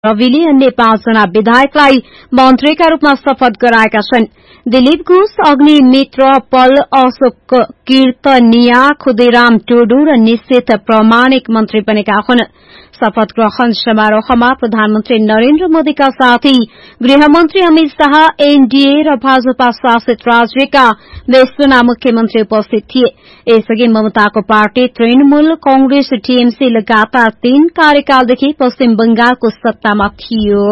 रविले अन्य 5 जना विधायकलाई मन्त्रीका रूपमा शपथ गराएका छन्। दिलीप घोष, अग्निमित्र पल, अशोक कीर्तनिया, खुदीराम टुडू र निश्चित प्रमाणिक मन्त्री बनेका हुन्। शपथ ग्रहण समारोहमा प्रधानमन्त्री नरेन्द्र मोदीका साथै गृहमन्त्री अमित शाह, एनडीए र भाजपा शासित राज्यका 20 जना मुख्यमन्त्री उपस्थित थिए। यसअघि ममताको पार्टी तृणमूल कांग्रेस टीएमसी लगातार 3 कार्यकालदेखि पश्चिम बंगालको सत्तामा थियो।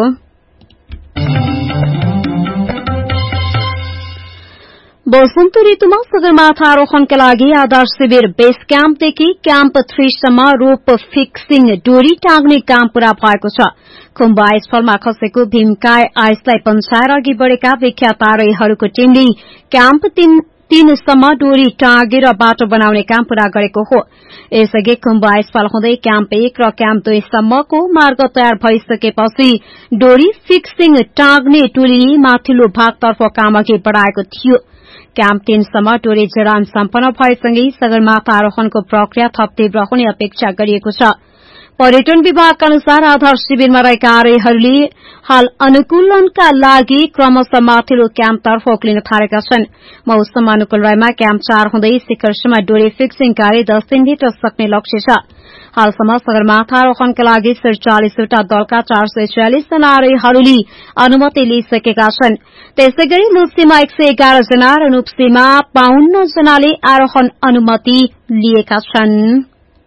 वसन्त ऋतुमा सगरमाथा आरोहणका लागि आधार शिविर बेस क्याम्पदेखि क्याम्प 3 सम्म रोप फिक्सिङ डोरी टाँग्ने काम पूरा भएको छ। खुम्बु आइसफलमा खसेको भीमकाय आइसलाई पन्छाएर अघि बढ़ेका विख्यात आरोहीहरूको टीमले क्याम्प 3 सम्म डोरी टाँगेर बाटो बनाउने काम पूरा गरेको हो। यसअघि खुम्बु आइसफल हुँदै क्याम्प 1 र क्याम्प 2 सम्मको मार्ग तयार भइसकेपछि डोरी फिक्सिङ टाँग्ने टोलीले माथिल्लो भागतर्फ काम अघि बढ़ाएको थियो। क्याम्प 3 सम्म डोरी जडान सम्पन्न भएसँगै सगरमाथा आरोहणको प्रक्रिया थप तीव्र हुने अपेक्षा गरिएको छ। पर्यटन विभागका अनुसार आधार शिविरमा रहेका आरोहीहरूले हाल अनुकूलनका लागि क्रमशः माथिल्लो क्याम्पतर्फ उक्लिन थालेका छन्। मौसम अनुकूल रहेमा क्याम्प 4 हुँदै शिखरसम्म डोरी फिक्सिङ कार्य 10 दिनभित्र सक्ने लक्ष्य छ। हालसम्म सगरमाथा आरोहणका लागि 47 वटा दलका 446 जना आरोहीहरूले अनुमति लिइसकेका छन्। त्यसैगरी लुप्सीमा 111 जना र नुप्सीमा 52 जनाले आरोहण अनुमति लिएका छन्।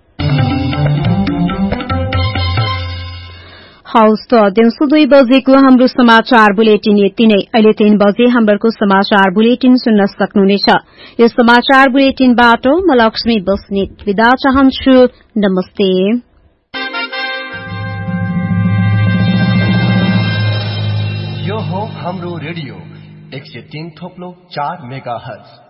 हौस् त दिउँसो 2 बजेको हाम्रो समाचार बुलेटिन यति नै। अहिले 3 बजे हाम्रो समाचार बुलेटिन सुन्न सक्नुहुनेछ। यो समाचार बुलेटिनबाट म लक्ष्मी बस्नेत विदा चाहन्छु। नमस्ते। यो हो हाम्रो रेडियो 103.4 मेगाहर्ज।